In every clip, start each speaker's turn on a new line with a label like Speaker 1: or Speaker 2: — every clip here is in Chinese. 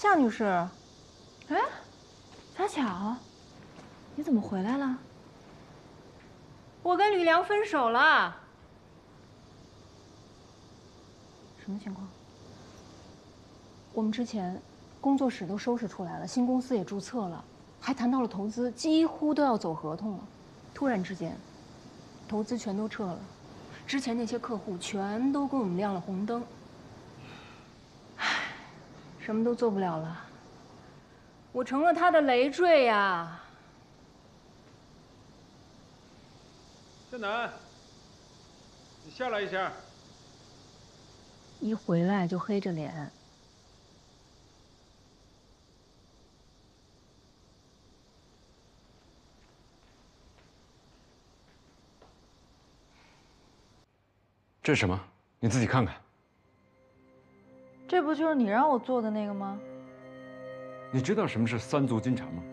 Speaker 1: 夏女士，
Speaker 2: 哎，咋巧？你怎么回来了？
Speaker 1: 我跟吕梁分手了。什么情况？我们之前工作室都收拾出来了，新公司也注册了，还谈到了投资，几乎都要走合同了。突然之间，投资全都撤了，之前那些客户全都给我们亮了红灯。唉，什么都做不了了，我成了他的累赘呀。
Speaker 3: 向南，你下来一下。
Speaker 1: 一回来就黑着脸。
Speaker 4: 这是什么？你自己看看。
Speaker 2: 这不就是你让我做的那个吗？
Speaker 4: 你知道什么是三足金蝉吗？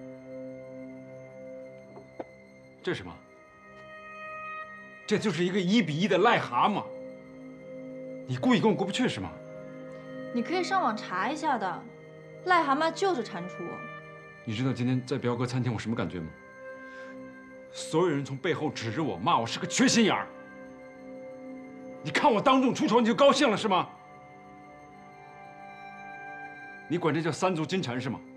Speaker 4: 这是什么？这就是一个1:1的癞蛤蟆。你故意跟我过不去是吗？
Speaker 2: 你可以上网查一下的，癞蛤蟆就是蟾蜍。
Speaker 4: 你知道今天在彪哥餐厅我什么感觉吗？所有人从背后指着我骂我是个缺心眼儿。你看我当众出丑你就高兴了是吗？你管这叫三足金蝉是吗？